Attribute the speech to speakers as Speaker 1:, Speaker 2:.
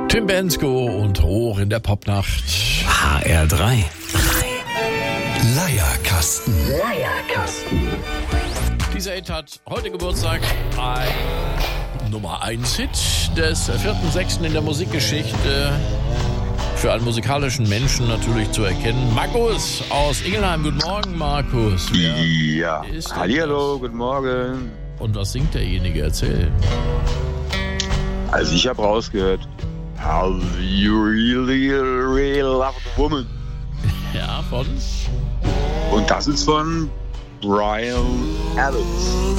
Speaker 1: Tim Bendzko und Hoch in der Popnacht.
Speaker 2: HR3.
Speaker 3: Leierkasten.
Speaker 1: Dieser Hit hat heute Geburtstag. Ein Nummer 1 Hit des 4.6. in der Musikgeschichte. Für einen musikalischen Menschen natürlich zu erkennen. Markus aus Ingelheim. Guten Morgen, Markus.
Speaker 4: Ja, hallihallo, guten Morgen.
Speaker 1: Und was singt derjenige? Erzähl.
Speaker 4: Also ich habe rausgehört, How you really love a woman.
Speaker 1: Ja, von?
Speaker 4: Und das ist von Bryan Adams.